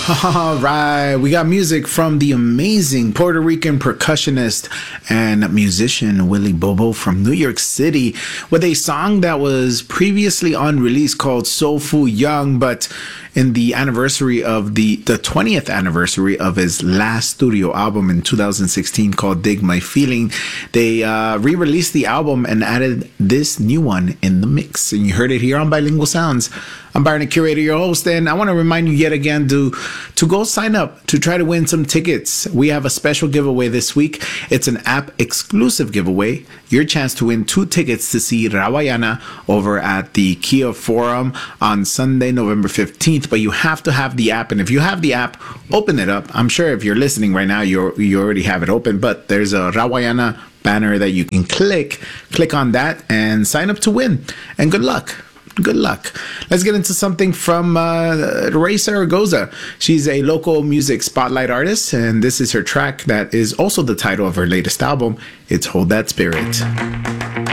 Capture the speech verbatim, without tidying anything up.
All right, we got music from the amazing Puerto Rican percussionist and musician Willie Bobo from New York City with a song that was previously unreleased called Soulful Young, but in the anniversary of the, the twentieth anniversary of his last studio album in two thousand sixteen called Dig My Feeling, they uh, re-released the album and added this new one in the mix. And you heard it here on Bilingual Sounds. I'm Byron, the curator, your host, and I want to remind you yet again to, to go sign up to try to win some tickets. We have a special giveaway this week. It's an app-exclusive giveaway. Your chance to win two tickets to see Rawayana over at the Kia Forum on Sunday, November fifteenth. But you have to have the app, and if you have the app, open it up. I'm sure if you're listening right now, you you already have it open, but there's a Rawayana banner that you can click. Click on that and sign up to win. And good luck. Good luck. Let's get into something from uh, Ray Zaragoza. She's a local music spotlight artist, and this is her track that is also the title of her latest album. It's Hold That Spirit.